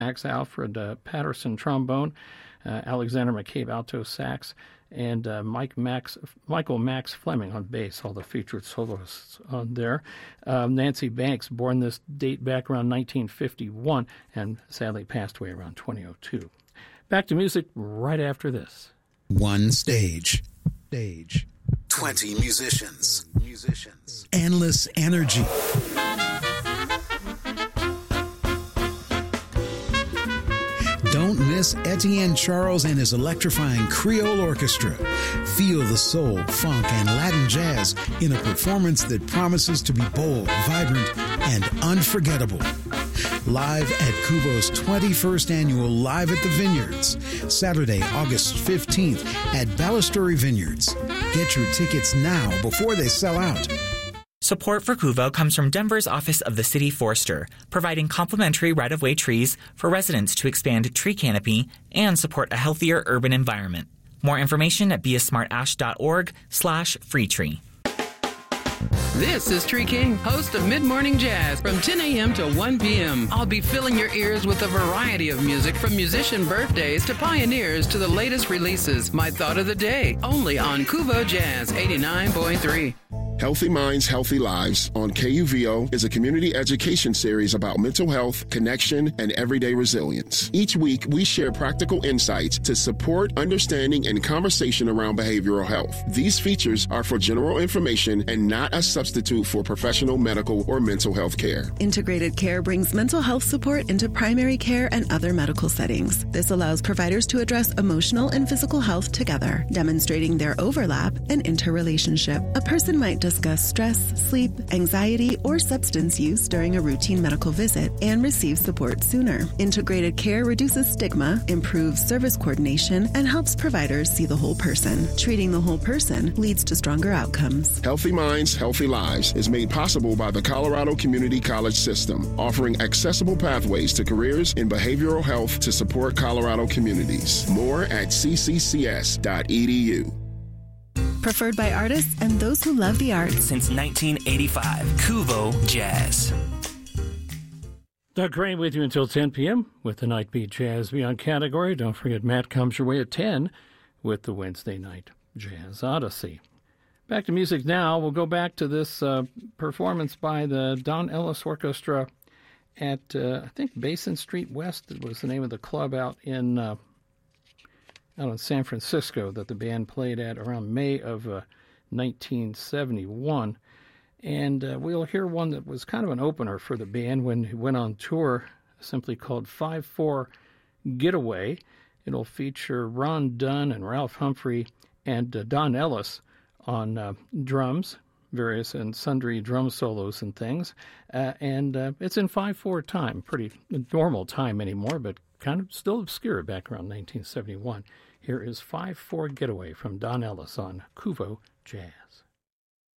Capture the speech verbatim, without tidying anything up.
sax, Alfred uh, Patterson trombone, uh, Alexander McCabe alto sax, and uh, Mike Max, Michael Max Fleming on bass, all the featured soloists on there. Um, Nancy Banks, born this date back around nineteen fifty-one, and sadly passed away around twenty oh two. Back to music right after this. One stage. Stage. twenty musicians. Musicians. Endless energy. Don't miss Etienne Charles and his electrifying Creole Orchestra. Feel the soul, funk, and Latin jazz in a performance that promises to be bold, vibrant, and unforgettable. Live at Kuvo's twenty-first Annual Live at the Vineyards, Saturday, August fifteenth at Balustrade Vineyards. Get your tickets now before they sell out. Support for Kuvo comes from Denver's Office of the City Forester, providing complimentary right-of-way trees for residents to expand tree canopy and support a healthier urban environment. More information at beasmartash.org slash free tree. This is Tree King, host of Mid Morning Jazz from ten a.m. to one p.m. I'll be filling your ears with a variety of music from musician birthdays to pioneers to the latest releases. My thought of the day, only on Kuvo Jazz eighty-nine point three. Healthy Minds, Healthy Lives on K U V O is a community education series about mental health, connection, and everyday resilience. Each week, we share practical insights to support understanding and conversation around behavioral health. These features are for general information and not a substitute for professional medical or mental health care. Integrated Care brings mental health support into primary care and other medical settings. This allows providers to address emotional and physical health together, demonstrating their overlap and interrelationship. A person might discuss stress, sleep, anxiety, or substance use during a routine medical visit and receive support sooner. Integrated Care reduces stigma, improves service coordination, and helps providers see the whole person. Treating the whole person leads to stronger outcomes. Healthy Minds, Healthy Lives is made possible by the Colorado Community College System, offering accessible pathways to careers in behavioral health to support Colorado communities. More at c c c s dot e d u. Preferred by artists and those who love the arts. Since nineteen eighty-five, Kuvo Jazz. Doug Crane with you until ten p.m. with the Night Beat Jazz Beyond category. Don't forget, Matt comes your way at ten with the Wednesday Night Jazz Odyssey. Back to music now. We'll go back to this uh, performance by the Don Ellis Orchestra at, uh, I think, Basin Street West. It was the name of the club out in uh, out in San Francisco that the band played at around May of uh, nineteen seventy-one. And uh, we'll hear one that was kind of an opener for the band when he went on tour, simply called five four Getaway. It'll feature Ron Dunn and Ralph Humphrey and uh, Don Ellis on uh, drums, various and sundry drum solos and things. Uh, and uh, it's in five four time, pretty normal time anymore, but kind of still obscure back around nineteen seventy-one. Here is five four Getaway from Don Ellis on Kuvo Jazz.